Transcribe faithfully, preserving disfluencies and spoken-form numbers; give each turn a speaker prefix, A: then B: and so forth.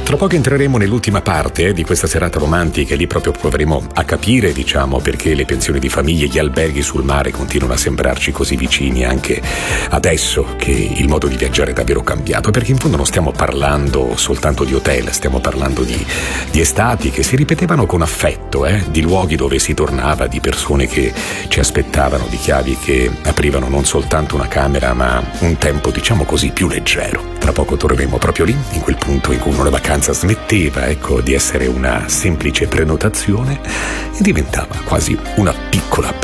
A: Tra poco entreremo nell'ultima parte eh, di questa serata romantica e lì proprio proveremo a capire, diciamo, perché le pensioni di famiglia e gli alberghi sul mare continuano a sembrarci così vicini anche adesso che il modo di viaggiare è davvero cambiato, perché in fondo non stiamo parlando soltanto di hotel, stiamo parlando di, di estati che si ripetevano con affetto, eh, di luoghi dove si tornava, di persone che ci aspettavano, di chiavi che aprivano non soltanto una camera ma un tempo, diciamo così, più leggero. Tra poco torneremo proprio lì, in quel punto in cui una vacanza smetteva, ecco, di essere una semplice prenotazione e diventava quasi una piccola